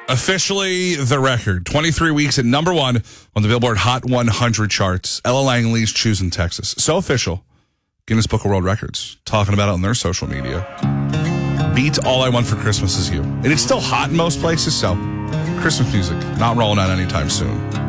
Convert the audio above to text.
Officially the record. 23 weeks at number one on the Billboard Hot 100 charts. Ella Langley's Choosing Texas. So official. Guinness Book of World Records. Talking about it on their social media. Beats All I Want for Christmas Is You. And it's still hot in most places, so Christmas music not rolling out anytime soon.